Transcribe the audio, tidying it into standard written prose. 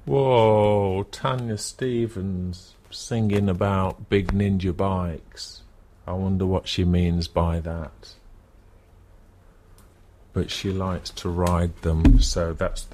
Whoa, Tanya Stevens singing about big ninja bikes. I wonder what she means by that. But she likes to ride them, so that's